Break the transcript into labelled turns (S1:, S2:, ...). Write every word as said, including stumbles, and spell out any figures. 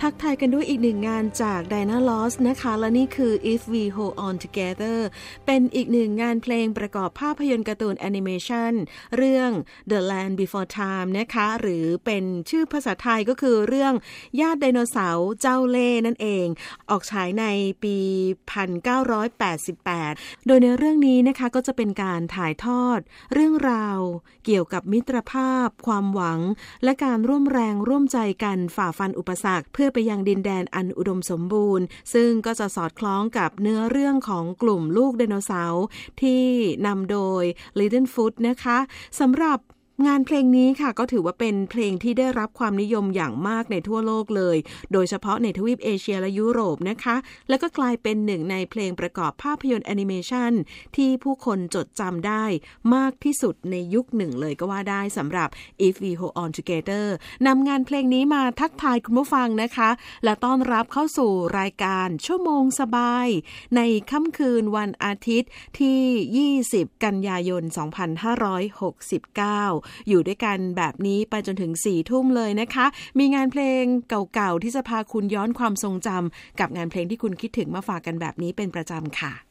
S1: ทักทายกันด้วยอีกหนึ่งงานจาก Diana Ross นะคะและนี่คือ If We Hold On Together เป็นอีกหนึ่งงานเพลงประกอบภาพยนตร์การ์ตูนแอนิเมชันเรื่อง The Land Before Time นะคะหรือเป็นชื่อภาษาไทยก็คือเรื่องญาติไดโนเสาร์เจ้าเล่ห์นั่นเองออกฉายในปี หนึ่งพันเก้าร้อยแปดสิบแปด โดยในเรื่องนี้นะคะก็จะเป็นการถ่ายทอดเรื่องราวเกี่ยวกับมิตรภาพความหวังและการร่วมแรงร่วมใจกันฝ่าฟันอุปสรรคเพื่อไปยังดินแดนอันอุดมสมบูรณ์ซึ่งก็จะสอดคล้องกับเนื้อเรื่องของกลุ่มลูกไดโนเสาร์ที่นำโดย Littlefoot นะคะสำหรับงานเพลงนี้ค่ะก็ถือว่าเป็นเพลงที่ได้รับความนิยมอย่างมากในทั่วโลกเลยโดยเฉพาะในทวีปเอเชียและยุโรปนะคะแล้วก็กลายเป็นหนึ่งในเพลงประกอบภาพยนตร์แอนิเมชันที่ผู้คนจดจำได้มากที่สุดในยุคหนึ่งเลยก็ว่าได้สำหรับ If We Hold On Together นำงานเพลงนี้มาทักทายคุณผู้ฟังนะคะและต้อนรับเข้าสู่รายการชั่วโมงสบายในค่ำคืนวันอาทิตย์ที่ยี่สิบกันยายนสองพันห้าร้อยหกสิบเก้าอยู่ด้วยกันแบบนี้ไปจนถึงสี่ทุ่มเลยนะคะมีงานเพลงเก่าๆที่จะพาคุณย้อนความทรงจำกับงานเพลงที่คุณคิดถึงมาฝากกันแบบนี้เป็นประจำค่ะ